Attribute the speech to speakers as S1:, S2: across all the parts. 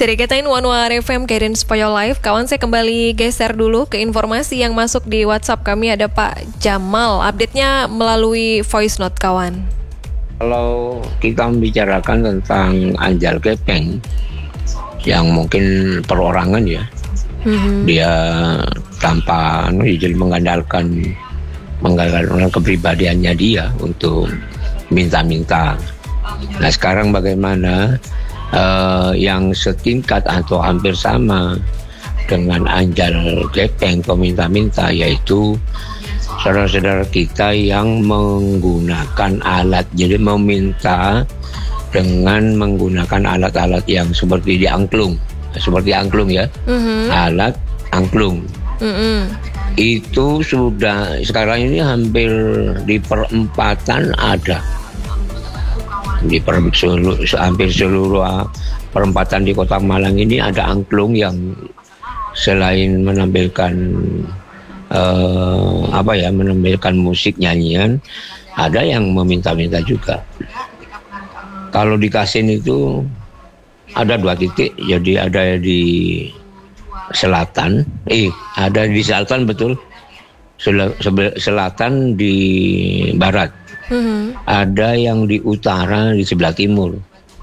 S1: Dikatain One FM Guidance for Your Life. Kawan, saya kembali geser dulu ke informasi yang masuk di WhatsApp kami. Ada Pak Jamal, update-nya melalui voice note, kawan.
S2: Kalau kita membicarakan tentang Anjal Gepeng yang mungkin perorangan ya, dia tanpa jadi mengandalkan kepribadiannya dia untuk minta-minta. Nah sekarang bagaimana yang setingkat atau hampir sama dengan Anjal Gepeng peminta-minta, yaitu saudara-saudara kita yang menggunakan alat, jadi meminta dengan menggunakan alat-alat yang seperti angklung ya, alat angklung. Itu sudah sekarang ini hampir di perempatan ada. Hampir seluruh perempatan di Kota Malang ini ada angklung yang selain menampilkan menampilkan musik nyanyian, ada yang meminta-minta juga. Kalau di Kasin itu ada 2 titik, jadi ada di selatan, ada di selatan betul, selatan di barat. Ada yang di utara di sebelah timur.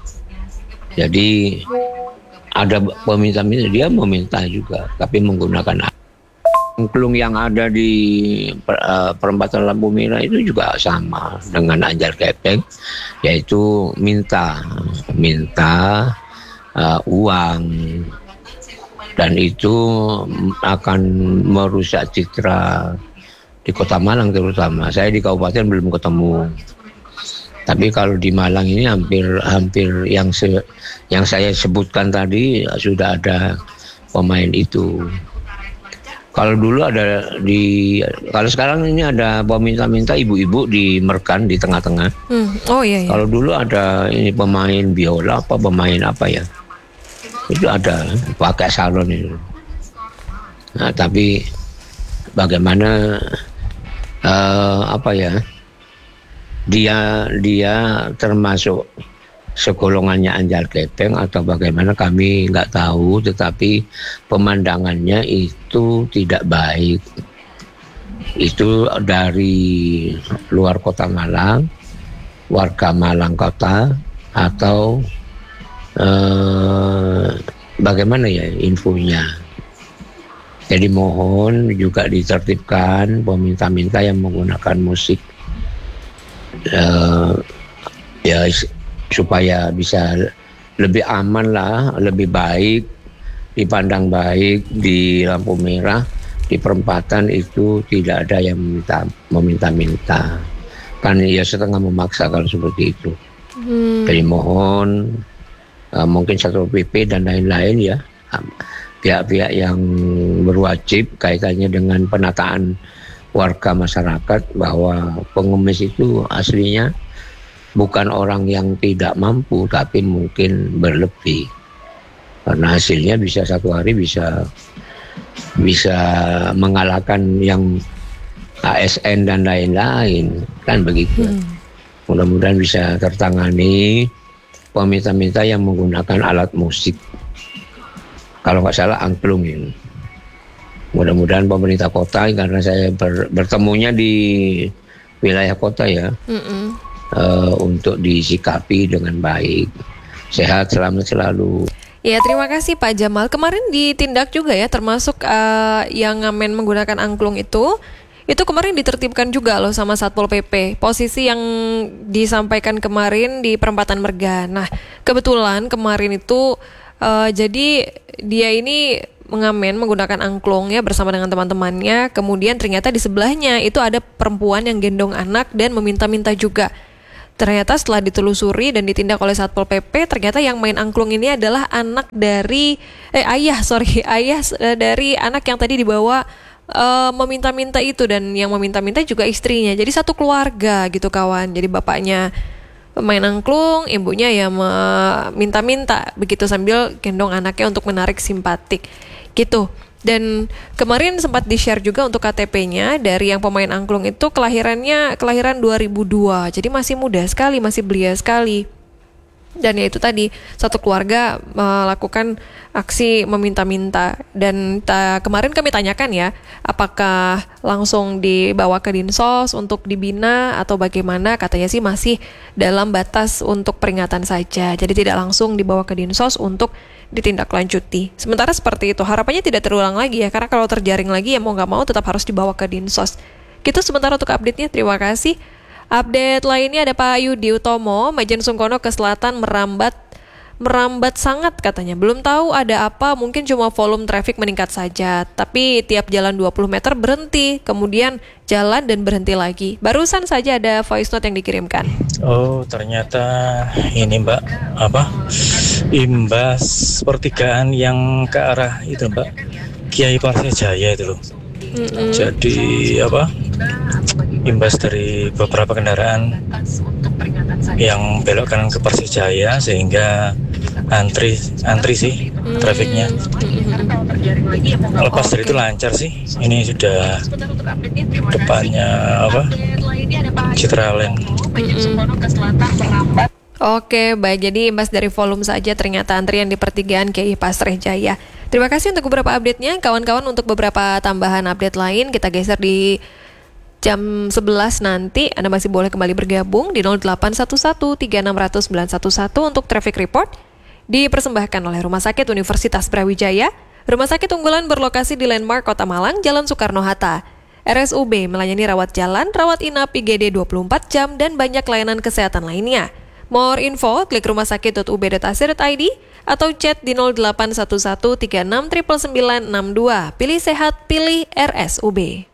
S2: Jadi ada peminta-minta, dia meminta juga, tapi menggunakan angklung yang ada di perempatan lampu merah itu juga sama dengan Anjal Gepeng, yaitu minta uang, dan itu akan merusak citra di Kota Malang terutama. Saya di kabupaten belum ketemu, tapi kalau di Malang ini hampir yang saya sebutkan tadi sudah ada pemain itu. Kalau dulu kalau sekarang ini ada peminta-minta ibu-ibu di Merkan di tengah-tengah.
S1: Oh iya.
S2: Kalau dulu ada ini pemain biola pemain apa ya, itu ada pakai salon itu. Nah tapi bagaimana dia termasuk segolongannya Anjal Gepeng atau bagaimana kami nggak tahu, tetapi pemandangannya itu tidak baik. Itu dari luar Kota Malang, warga Malang Kota, atau bagaimana ya infonya. Jadi mohon juga ditertibkan peminta-minta yang menggunakan musik supaya bisa lebih aman lah, lebih baik, dipandang baik di lampu merah, di perempatan itu tidak ada yang meminta-minta. Kan ya setengah memaksa kalau seperti itu. Jadi mohon mungkin Satpol PP dan lain-lain ya, pihak-pihak yang berwajib kaitannya dengan penataan warga masyarakat, bahwa pengemis itu aslinya bukan orang yang tidak mampu, tapi mungkin berlebih. Karena hasilnya bisa satu hari bisa mengalahkan yang ASN dan lain-lain, kan begitu. Mudah-mudahan bisa tertangani peminta-minta yang menggunakan alat musik. Kalau nggak salah angklung ini. Mudah-mudahan pemerintah kota, karena saya bertemunya di wilayah kota ya, untuk disikapi dengan baik. Sehat, selamat selalu.
S1: Ya, terima kasih Pak Jamal. Kemarin ditindak juga ya, termasuk yang ngamen menggunakan angklung itu kemarin ditertibkan juga loh sama Satpol PP. Posisi yang disampaikan kemarin di perempatan Merga. Nah, kebetulan kemarin itu jadi dia ini mengamen menggunakan angklung ya bersama dengan teman-temannya. Kemudian ternyata di sebelahnya itu ada perempuan yang gendong anak dan meminta-minta juga. Ternyata setelah ditelusuri dan ditindak oleh Satpol PP, ternyata yang main angklung ini adalah ayah dari anak yang tadi dibawa meminta-minta itu, dan yang meminta-minta juga istrinya. Jadi satu keluarga gitu kawan. Jadi bapaknya pemain angklung, ibunya ya minta-minta begitu sambil gendong anaknya untuk menarik simpatik gitu. Dan kemarin sempat di-share juga untuk KTP-nya dari yang pemain angklung itu kelahiran 2002. Jadi masih muda sekali, masih belia sekali. Dan ya itu tadi, satu keluarga melakukan aksi meminta-minta. Dan kemarin kami tanyakan ya, apakah langsung dibawa ke Dinsos untuk dibina atau bagaimana? Katanya sih masih dalam batas untuk peringatan saja. Jadi tidak langsung dibawa ke Dinsos untuk ditindaklanjuti. Sementara seperti itu, harapannya tidak terulang lagi ya, karena kalau terjaring lagi ya mau nggak mau tetap harus dibawa ke Dinsos. Gitu sementara untuk update-nya, terima kasih. Update lainnya ada Pak Yudi Utomo, Majen Sungkono ke selatan merambat sangat katanya. Belum tahu ada apa, mungkin cuma volume traffic meningkat saja. Tapi tiap jalan 20 meter berhenti, kemudian jalan dan berhenti lagi. Barusan saja ada voice note yang dikirimkan.
S3: Oh, ternyata ini Mbak, imbas pertigaan yang ke arah itu Mbak, Kiai Parsejaya itu loh. Jadi imbas dari beberapa kendaraan yang belok kanan ke Persijaya sehingga antri sih trafiknya. Lepas dari itu lancar sih. Ini sudah depannya Citraland.
S1: Oke, baik. Jadi imbas dari volume saja ternyata antrian di pertigaan Kiai Pasrejaya. Terima kasih untuk beberapa update-nya. Kawan-kawan, untuk beberapa tambahan update lain kita geser di jam 11 nanti. Anda masih boleh kembali bergabung di 0811-3600-911 untuk traffic report. Dipersembahkan oleh Rumah Sakit Universitas Brawijaya. Rumah sakit unggulan berlokasi di Landmark Kota Malang, Jalan Soekarno-Hatta. RSUB melayani rawat jalan, rawat inap, IGD 24 jam, dan banyak layanan kesehatan lainnya. More info, klik rumahsakit.ub.ac.id atau chat di 0811 36 99962. Pilih sehat, pilih RSUB.